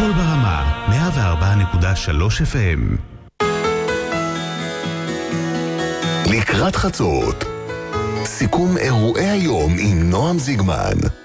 הכל ברמה, 104.3 FM. לקראת חצות, סיכום אירועי היום עם נועם זיגמן.